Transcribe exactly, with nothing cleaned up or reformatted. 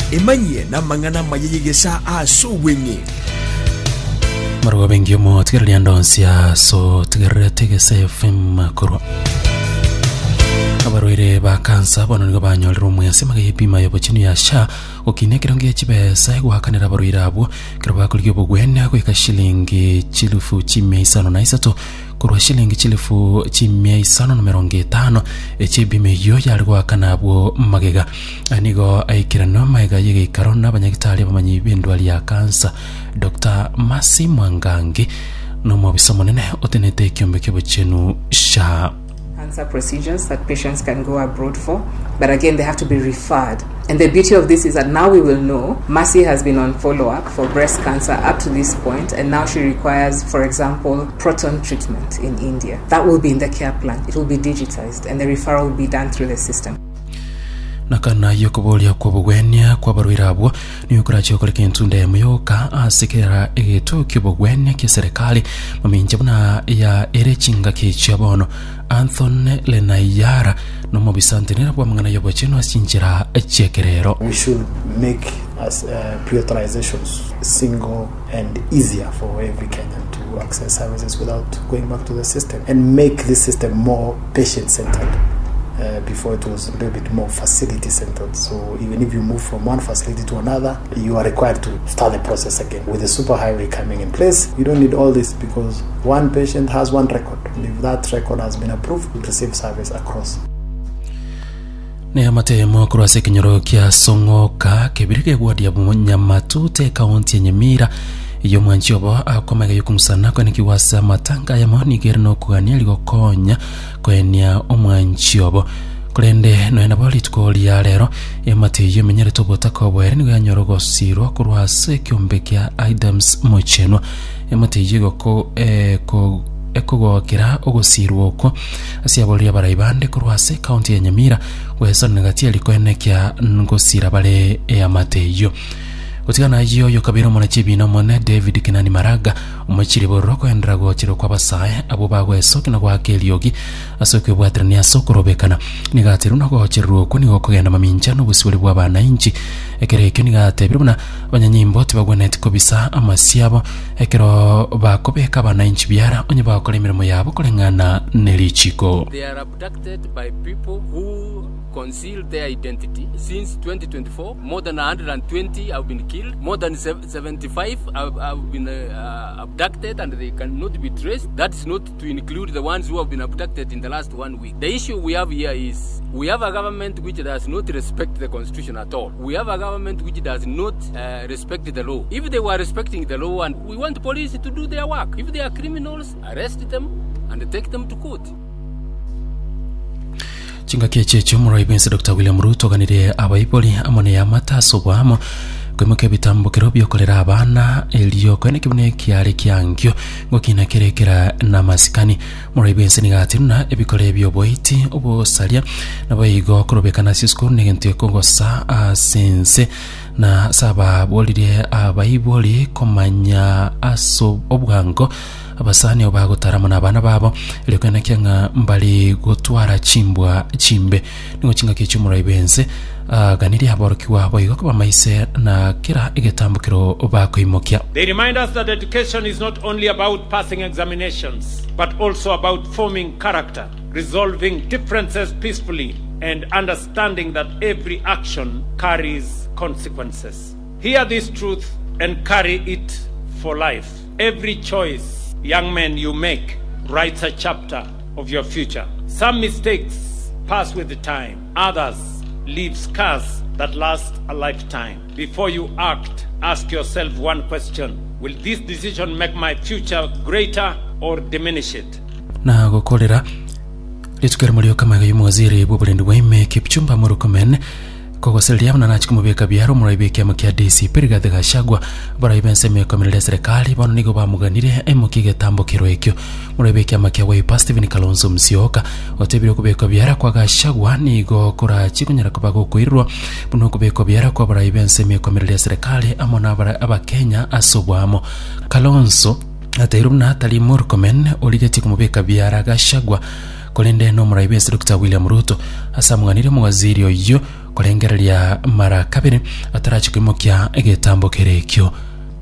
emanye na mangana mayegesa aso wenye marwa bengi mo tigirya ndonsia so tigirya tegese F M koro abaroire ba kansa bono nigo banyolera omwese magayipima yobo chinu ya sha okine kironge chibesa gwakanira abaroire abo kiroba kulyo bogwenya kwika shilingi chilufu chimia isano na isato kurwa shilingi chilufu chimia isano na mirongo itano echibime yo yali gwakana abo magega anigo aikirano magega yege karona abanyagitali bamanyi bindwali ya kansa Doctor Masi Mwangangi no mwabisomo nene otenete kiombe kebo chenu sha cancer procedures that patients can go abroad for, but again they have to be referred. And the beauty of this is that now we will know Mercy has been on follow-up for breast cancer up to this point, and now she requires, for example, proton treatment in India. That will be in the care plan. It will be digitized, and the referral will be done through the system. Nakana yokobolia kwa bugwenya kwa baruira abo ni ukurachi okoleke ntunde muyoka asikera egeto kibugwenya kia serikali maminje buna ya erechinga kichabono Anthony Lenayara no mobisante nera bwa mangana yobo cheno asinjira echekerero. We should make as uh, prioritizations single and easier for every Kenyan to access services without going back to the system, and make this system more patient-centered. Uh, before it was a little bit more facility-centered. So even if you move from one facility to another, you are required to start the process again. With the superhighway coming in place, you don't need all this because one patient has one record. And if that record has been approved, you receive service across. Ne mate mo kurase kinyoro kia songoka kebirike wadi ya Nyamatu kaunti ya Nyamira iyo mwanchi obo akomega yukumsana kwa nikiwasa matanga ya maoni gerno kugania ligokonya kwenya omwanchi obo kulende no ena bali tukoli ya lero emate yo menyere tobota ko bwere ni yanyorogo siro kurwase kyombekia items mocheno emate yigo ko e ko ekogokera ogosirwo ko asiaboli abarayibande kurwase county ya Nyamira wesa negatia likoenekya ngosira bale ya mateyo utigana iyo yokabiro mona chibino mona David Kinani Maraga umachiri boroko endrago chiro kwa basaye abo bagwe soki na kwa keliogi asoke bwatrani asokorobekana nigatiru nako chiruo kuni okogenda maminja no busibuli bwa bana inchi ekereke nigate biruna banyanyimbo tibagwenet kobisa amasiabo ekero bakobeka bana inchi byara onye bakole mirimo yabo kolengana nelichiko. They are abducted by people who conceal their identity. Since twenty twenty-four, more than one hundred twenty have been killed, more than seventy-five have, have been uh, abducted, and they cannot be traced. That is not to include the ones who have been abducted in the last one week. The issue we have here is we have a government which does not respect the constitution at all. We have a government which does not uh, respect the law. If they were respecting the law, and we want police to do their work. If they are criminals, arrest them and take them to court. Chinga keche chumuro ibense Doctor William Ruto ganire abaipoli amone ya mataso bwamo kwemuke bitambo kirobyo kolera abana eliyo kwene kibune kiare kyangyo ngokina kerekera na masikani muri ibense nigatiruna ebikole byo boiti obo salia nabayigo korobekana sisko negente kongosa asense na saba bolire abaiboli komanya aso obwango abasani obagotaramo nabana babo elekana kyanga mbali gotwara chimbwa chimbe ningo chinga kichumura ibense ganiri aborokiwa boyigo kuba maise na kira igetambukiro bakoimokya. They remind us that education is not only about passing examinations but also about forming character, resolving differences peacefully, and understanding that every action carries consequences. Hear this truth and carry it for life. Every choice, young men, you make writes a chapter of your future. Some mistakes pass with the time. Others leave scars that last a lifetime. Before you act, ask yourself one question. Will this decision make my future greater or diminish it? Na gokolera litukera mulio kama yumu waziri bubulendi waime Kipchumba Murkomen koko selia na nachi kumubeka biaro muraibe makia D C Rigathi Gachagua baraibe nseme komerele serikali bano nigo bamuganire emukige tambo kiroekyo muraibe makia Wiper Stephen Kalonzo Musyoka otebire kubeka biara kwa Gachagua nigo kora chikunyara kubago kuirwa buno kubeka biara kwa baraibe nseme komerele serikali amona bara aba Kenya asobwamo Kalonzo atairumna atali Murkomen oligeti kumubeka biara Gachagua kolende no muraibe Doctor William Ruto asamuganire mu waziri oyo kurengereria mara kabiri atarachi kwimokia egetambo kerekyo